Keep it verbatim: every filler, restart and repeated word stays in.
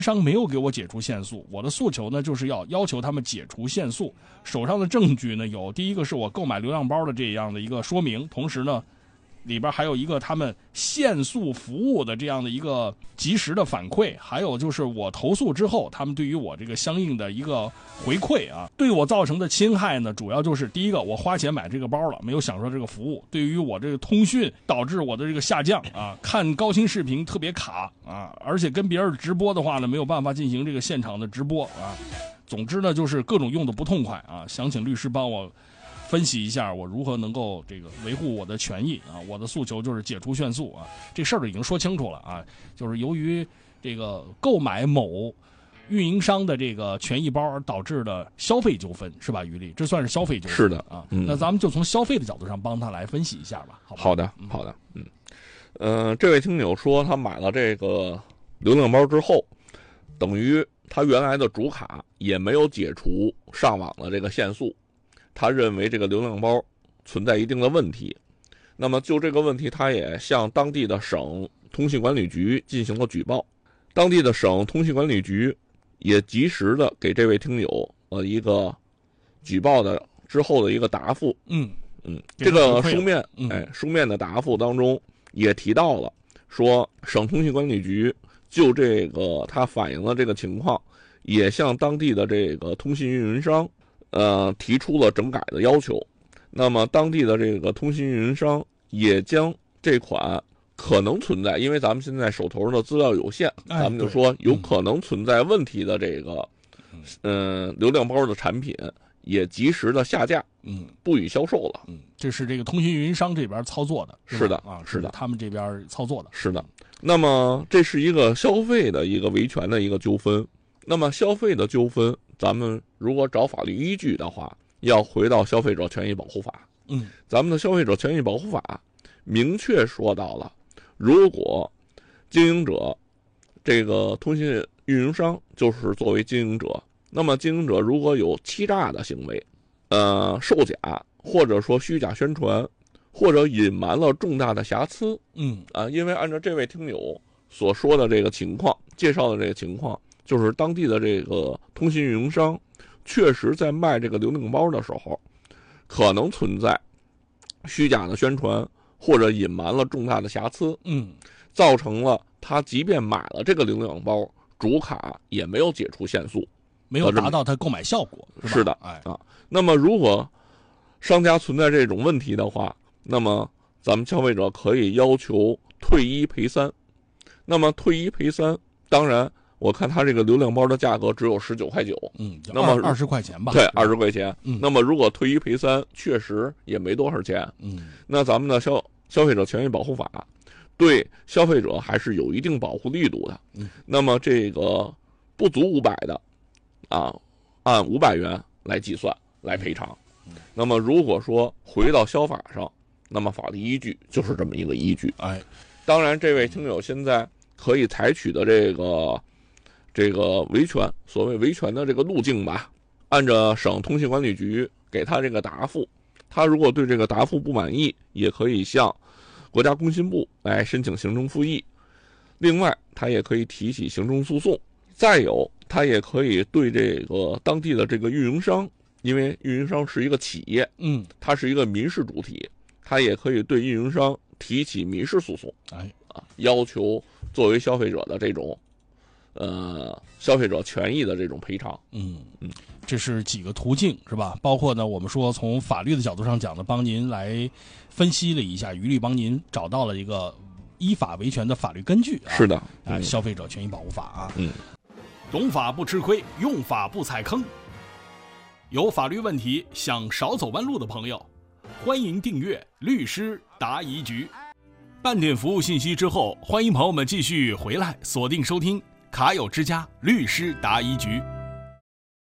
商没有给我解除限诉，我的诉求呢就是要要求他们解除限诉。手上的证据呢有第一个是我购买流量包的这样的一个说明，同时呢里边还有一个他们限诉服务的这样的一个及时的反馈，还有就是我投诉之后他们对于我这个相应的一个回馈啊，对我造成的侵害呢主要就是第一个我花钱买这个包了，没有享受这个服务，对于我这个通讯导致我的这个下降啊，看高清视频特别卡啊，而且跟别人直播的话呢没有办法进行这个现场的直播啊，总之呢就是各种用的不痛快啊，想请律师帮我分析一下我如何能够这个维护我的权益啊！我的诉求就是解除限诉啊！这事儿已经说清楚了啊，就是由于这个购买某运营商的这个权益包而导致的消费纠纷，是吧？于力，这算是消费纠纷是的啊、 嗯。 那咱们就从消费的角度上帮他来分析一下吧。好吧好的，好的，嗯，呃，这位听友说他买了这个流量包之后，等于他原来的主卡也没有解除上网的这个限速。他认为这个流量包存在一定的问题，那么就这个问题，他也向当地的省通信管理局进行了举报。当地的省通信管理局也及时的给这位听友呃一个举报的之后的一个答复。 嗯嗯，这个书面嗯哎书面的答复当中也提到了，说省通信管理局就这个他反映了这个情况，也向当地的这个通信运营商。呃，提出了整改的要求，那么当地的这个通信运营商也将这款可能存在，因为咱们现在手头的资料有限， 哎、 咱们就说有可能存在问题的这个，嗯、呃，流量包的产品也及时的下架， 嗯， 不予销售了。 嗯，这是这个通信运营商这边操作的， 是的啊， 是的， 他们这边操作的， 是的。那么这是一个消费的一个维权的一个纠纷，那么消费的纠纷。咱们如果找法律依据的话，要回到消费者权益保护法。 嗯， 咱们的消费者权益保护法明确说到了，如果经营者这个通信运营商就是作为经营者，那么经营者如果有欺诈的行为，呃，售假或者说虚假宣传，或者隐瞒了重大的瑕疵， 嗯啊，因为按照这位听友所说的这个情况，介绍的这个情况。就是当地的这个通信运营商确实在卖这个流量包的时候，可能存在虚假的宣传或者隐瞒了重大的瑕疵， 嗯， 造成了他即便买了这个流量包，主卡也没有解除限速， 没有达到他购买效果。 是, 是的， 哎啊，那么如果商家存在这种问题的话，那么咱们消费者可以要求退一赔三。那么退一赔三，当然。我看它这个流量包的价格只有十九块九， 嗯， 那么二十块钱吧， 对，二十块钱。 嗯， 那么如果退一赔三，确实也没多少钱。 嗯， 那咱们的消消费者权益保护法对消费者还是有一定保护力度的。 嗯， 那么这个不足五百的，啊，按五百元来计算来赔偿。 嗯， 那么如果说回到消法上，那么法律依据就是这么一个依据。 哎， 当然，这位听友现在可以采取的这个。这个维权，所谓维权的这个路径吧，按照省通信管理局给他这个答复，他如果对这个答复不满意，也可以向国家工信部来申请行政复议。另外，他也可以提起行政诉讼。再有，他也可以对这个当地的这个运营商，因为运营商是一个企业， 嗯， 它是一个民事主体，他也可以对运营商提起民事诉讼。 哎， 啊，要求作为消费者的这种。呃，消费者权益的这种赔偿， 嗯嗯，这是几个途径是吧？包括呢，我们说从法律的角度上讲呢，帮您来分析了一下，于律帮您找到了一个依法维权的法律根据、啊。 是的， 啊， 嗯、 消费者权益保护法啊， 嗯， 懂法不吃亏，用法不踩坑。有法律问题想少走弯路的朋友，欢迎订阅律师答疑局。半点服务信息之后，欢迎朋友们继续回来锁定收听。卡友之家律师答疑局。